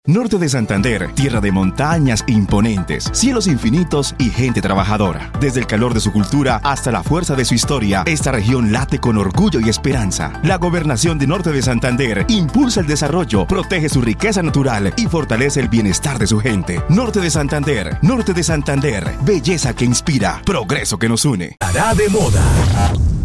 Norte de Santander, tierra de montañas imponentes, cielos infinitos y gente trabajadora. Desde el calor de su cultura hasta la fuerza de su historia, esta región late con orgullo y esperanza. La gobernación de Norte de Santander impulsa el desarrollo, protege su riqueza natural y fortalece el bienestar de su gente. Norte de Santander, belleza que inspira, progreso que nos une. Hará de moda.